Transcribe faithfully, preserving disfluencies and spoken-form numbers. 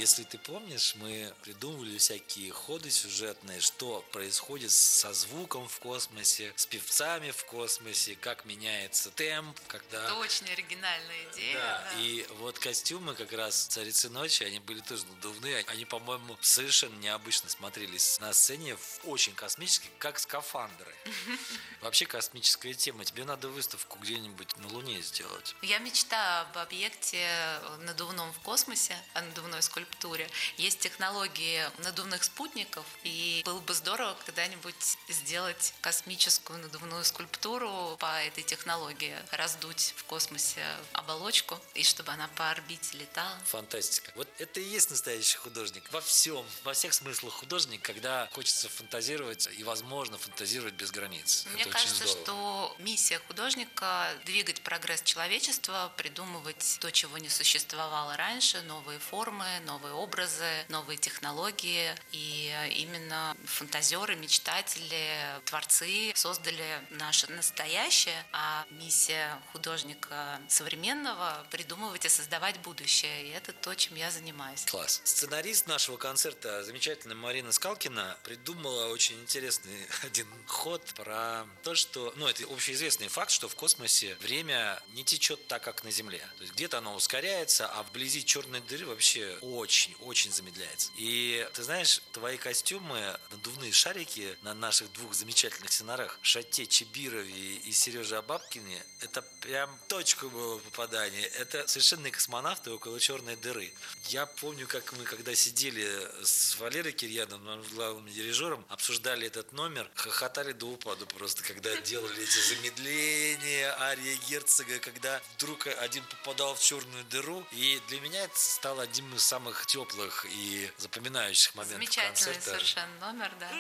Если ты помнишь, мы придумывали всякие ходы сюжетные, что происходит со звуком в космосе, с певцами в космосе, как меняется темп, когда... Это очень оригинальная идея. Да, Да. и вот костюмы как раз «Царицы ночи», они были тоже надувные. Они, по-моему, совершенно необычно смотрелись на сцене, очень космические, как скафандры. Вообще космическая тема. Тебе надо выставку где-нибудь на Луне сделать. Я мечтаю об объекте надувном в космосе, о надувной скульптуре. Есть технологии надувных спутников, и было бы здорово когда-нибудь сделать космическую надувную скульптуру по этой технологии, раздуть в космосе оболочку, и чтобы она по орбите летала. Фантастика. Вот это и есть настоящий художник. Во всем, во всех смыслах художник, когда хочется фантазировать и, возможно, фантазировать без границ. Мне это кажется, очень здорово. что миссия художника – двигать прогресс человечества, придумывать то, чего не существовало раньше, новые формы, новые образы, новые технологии. И именно фантазеры, мечтатели, творцы создали наше настоящее, а миссия художника современного – придумывать и создавать будущее. И это то, чем я занимаюсь. Класс. Сценарист нашего концерта, замечательная Марина Скалкина, придумала очень интересный один ход про то, что, ну, это общеизвестный факт, что в космосе время не течет так, как на Земле. То есть где-то оно ускоряется, а вблизи черной дыры вообще очень-очень замедляется. И ты знаешь, твои костюмы, надувные шарики на наших двух замечательных тенорах, Шате Чебирове и Сереже Абабкине, это прям точка было попадания. Это совершенные космонавты около черной дыры. Я помню, как мы, когда сидели с Валерой Кирьяновым, главным дирижером, обсуждали этот номер, хохотали до упаду просто, когда делали эти замедления, ария Герцога, когда вдруг один попадал в черную дыру. И для меня это стало одним из самых теплых и запоминающих моментов Замечательный концерта. совершенно номер, да.